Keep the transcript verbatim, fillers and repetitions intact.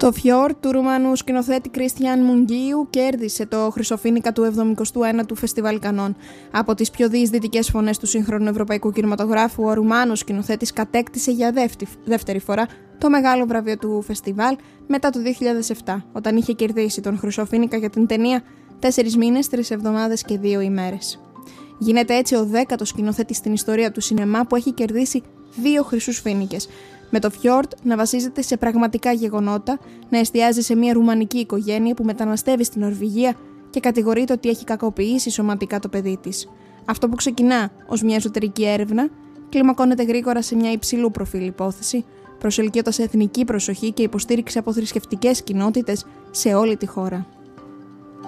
Το Fjord του Ρουμάνου σκηνοθέτη Κριστιαν Μουγγίου κέρδισε το Χρυσοφοίνικα του εβδομηκοστού ένατου Φεστιβάλ Κανών. Από τις πιο διεισδυτικές φωνές του σύγχρονου ευρωπαϊκού κινηματογράφου, ο Ρουμάνος σκηνοθέτης κατέκτησε για δεύτερη φορά το μεγάλο βραβείο του φεστιβάλ μετά το δύο χιλιάδες επτά, όταν είχε κερδίσει τον Χρυσοφοίνικα για την ταινία «Τέσσερις μήνες, τρεις εβδομάδες και δύο ημέρες». Γίνεται έτσι ο δέκατος σκηνοθέτης στην ιστορία του σινεμά που έχει κερδίσει δύο χρυσούς φοίνικες. Με το Fjord να βασίζεται σε πραγματικά γεγονότα, να εστιάζει σε μια ρουμανική οικογένεια που μεταναστεύει στην Νορβηγία και κατηγορείται ότι έχει κακοποιήσει σωματικά το παιδί της. Αυτό που ξεκινά ως μια εσωτερική έρευνα, κλιμακώνεται γρήγορα σε μια υψηλού προφίλ υπόθεση, προσελκύοντας εθνική προσοχή και υποστήριξη από θρησκευτικές κοινότητες σε όλη τη χώρα.